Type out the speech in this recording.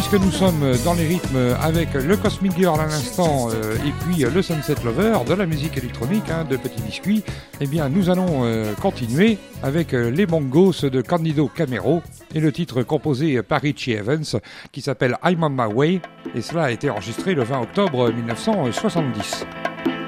puisque nous sommes dans les rythmes avec le Cosmic Girl à l'instant et puis le Sunset Lover, de la musique électronique, de petits biscuits, eh bien nous allons continuer avec les bongos de Candido Camero et le titre composé par Richie Evans qui s'appelle I'm on my way, et cela a été enregistré le 20 octobre 1970.